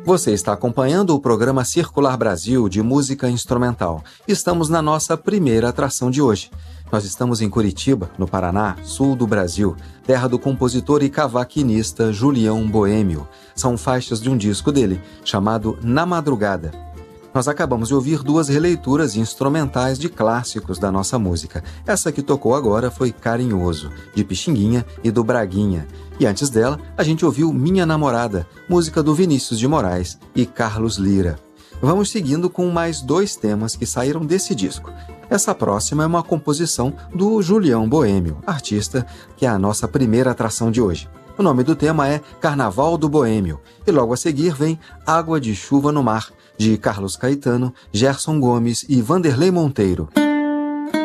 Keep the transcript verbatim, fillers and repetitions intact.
Você está acompanhando o programa Circular Brasil de música instrumental. Estamos na nossa primeira atração de hoje. Nós estamos em Curitiba, no Paraná, sul do Brasil, terra do compositor e cavaquinista Julião Boêmio. São faixas de um disco dele, chamado Na Madrugada. Nós acabamos de ouvir duas releituras instrumentais de clássicos da nossa música. Essa que tocou agora foi Carinhoso, de Pixinguinha e do Braguinha. E antes dela, a gente ouviu Minha Namorada, música do Vinícius de Moraes e Carlos Lyra. Vamos seguindo com mais dois temas que saíram desse disco. Essa próxima é uma composição do Julião Boêmio, artista que é a nossa primeira atração de hoje. O nome do tema é Carnaval do Boêmio e logo a seguir vem Água de Chuva no Mar, de Carlos Caetano, Gerson Gomes e Vanderlei Monteiro.